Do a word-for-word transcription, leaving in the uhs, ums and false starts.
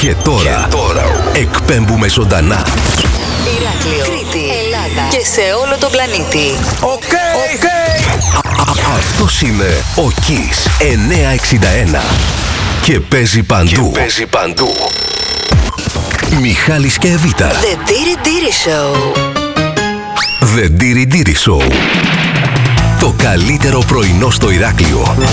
Και τώρα, και τώρα εκπέμπουμε ζωντανά. Ηράκλειο, Κρήτη, Ελλάδα και σε όλο τον πλανήτη. Οκ, okay, οκ. Okay. Αυτός είναι ο Kiss εννιακόσια εξήντα ένα και παίζει παντού. Και παίζει παντού. Μιχάλης και Εβίτα. The Diri Diri Show. The Diri Diri Show. Το καλύτερο πρωινό στο Ηράκλειο.